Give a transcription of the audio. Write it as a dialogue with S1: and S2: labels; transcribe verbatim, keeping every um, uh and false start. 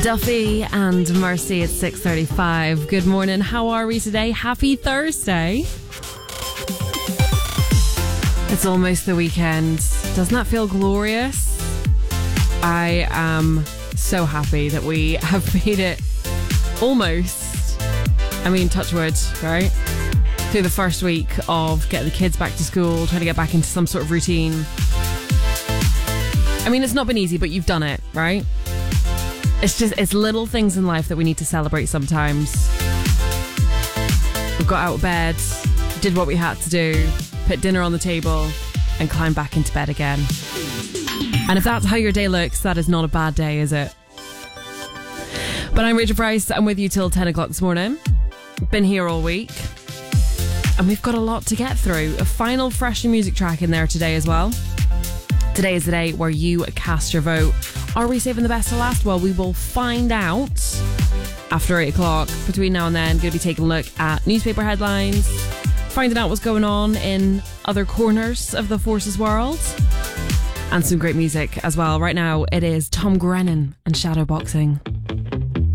S1: Duffy and Mercy at six thirty-five. Good morning. How are we today? Happy Thursday. It's almost the weekend. Doesn't that feel glorious? I am so happy that we have made it almost, I mean, touch wood, right? Through the first week of getting the kids back to school, trying to get back into some sort of routine. I mean, it's not been easy, but you've done it, right? It's just, it's little things in life that we need to celebrate sometimes. We got out of bed, did what we had to do, put dinner on the table, and climbed back into bed again. And if that's how your day looks, that is not a bad day, is it? But I'm Rachel Price. I'm with you till ten o'clock this morning. Been here all week. And we've got a lot to get through. A final fresh new music track in there today as well. Today is the day where you cast your vote. Are we saving the best to last? Well, we will find out after eight o'clock. Between now and then, going to be taking a look at newspaper headlines, finding out what's going on in other corners of the Forces world, and some great music as well. Right now, it is Tom Grennan and Shadowboxing.